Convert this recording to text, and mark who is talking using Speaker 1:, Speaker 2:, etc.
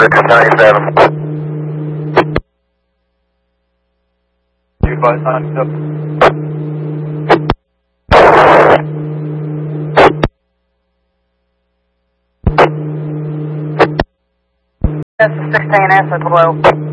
Speaker 1: 697.
Speaker 2: You advise time up.
Speaker 3: That's 16S at below.